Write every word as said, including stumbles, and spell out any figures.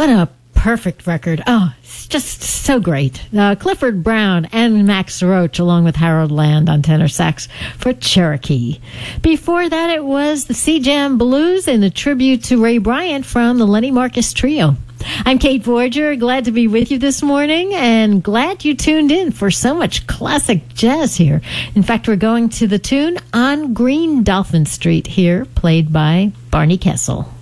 What a perfect record. Oh, it's just so great. Uh, Clifford Brown and Max Roach, along with Harold Land on tenor sax for Cherokee. Before that, it was the Sea-Jam Blues and a tribute to Ray Bryant from the Lenny Marcus Trio. I'm Kate Voyager, glad to be with you this morning, and glad you tuned in for so much classic jazz here. In fact, we're going to the tune On Green Dolphin Street here, played by Barney Kessel.